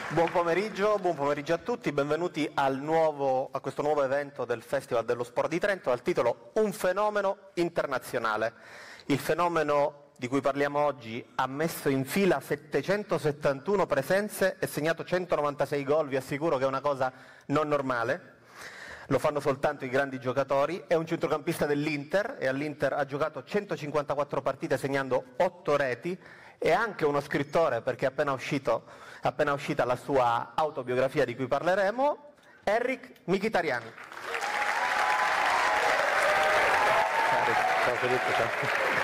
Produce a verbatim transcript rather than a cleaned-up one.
Buon pomeriggio, buon pomeriggio a tutti, benvenuti al nuovo, a questo nuovo evento del Festival dello Sport di Trento dal titolo Un fenomeno internazionale. Il fenomeno di cui parliamo oggi ha messo in fila settecentosettantuno presenze e segnato centonovantasei gol, vi assicuro che è una cosa non normale. Lo fanno soltanto i grandi giocatori, è un centrocampista dell'Inter e all'Inter ha giocato centocinquantaquattro partite segnando otto reti. È anche uno scrittore perché è appena, uscito, appena uscita la sua autobiografia di cui parleremo, Henrikh Mkhitaryan. Ciao Filippo, ciao.